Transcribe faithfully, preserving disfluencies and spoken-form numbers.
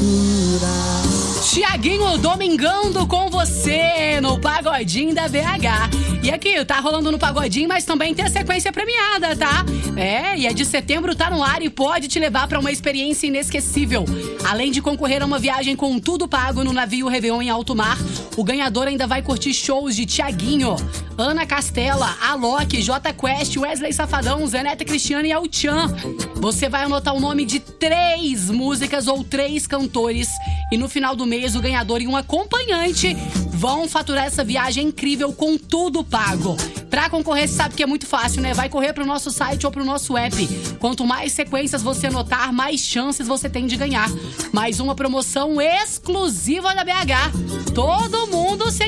Tiaguinho Domingando com você no Pagodinho da B H. E aqui, tá rolando no Pagodinho, mas também tem a sequência premiada, tá? É, e é de setembro, tá no ar e pode te levar pra uma experiência inesquecível. Além de concorrer a uma viagem com tudo pago no navio Réveillon em alto mar, o ganhador ainda vai curtir shows de Tiaguinho, Ana Castela, Alok, J Quest, Wesley Safadão, Zeneta Cristiano e Altian. Você vai anotar o nome de três músicas ou três cantores e no final do mês o ganhador e um acompanhante vão faturar essa viagem incrível com tudo pago. Pra concorrer, você sabe que é muito fácil, né? Vai correr pro nosso site ou pro nosso app. Quanto mais sequências você anotar, mais chances você tem de ganhar. Mais uma promoção exclusiva da B H. Todo mundo se